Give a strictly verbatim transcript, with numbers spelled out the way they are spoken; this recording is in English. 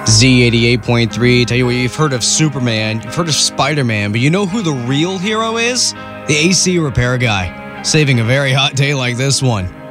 Z eighty-eight point three. Tell you what, you've heard of Superman, you've heard of Spider-Man, but you know who the real hero is? The A C repair guy, saving a very hot day like this one.